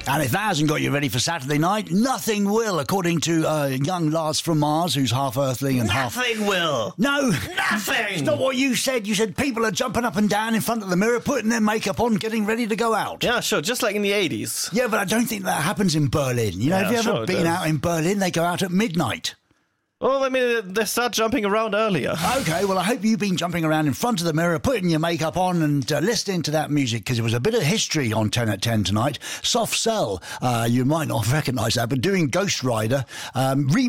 And if that hasn't got you ready for Saturday night, nothing will, according to young Lars from Mars, who's half Earthling and half... Nothing will. No. Nothing. It's not what you said. You said people are jumping up and down in front of the mirror, putting their makeup on, getting ready to go out. Yeah, sure, just like in the 80s. Yeah, but I don't think that happens in Berlin. You know, have you ever been out in Berlin? They go out at midnight. Well, I mean, they start jumping around earlier. Okay, well, I hope you've been jumping around in front of the mirror, putting your makeup on and listening to that music, because it was a bit of history on 10 at 10 tonight. Soft Cell, you might not recognise that, but doing Ghost Rider,